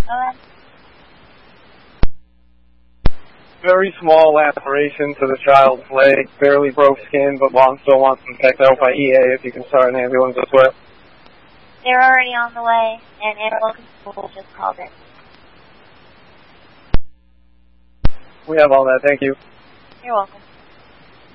Owen? Very small laceration to the child's leg, barely broke skin, but mom still wants them checked out by EA if you can start an ambulance this way. They're already on the way, and Animal Control just called in. We have all that, thank you. You're welcome.